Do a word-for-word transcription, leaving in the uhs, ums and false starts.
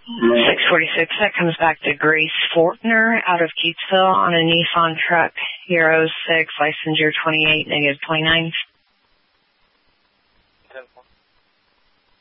six forty-six, that comes back to Grace Fortner out of Keatsville on a Nissan truck, Hero six, license year twenty-eight, negative twenty-nine.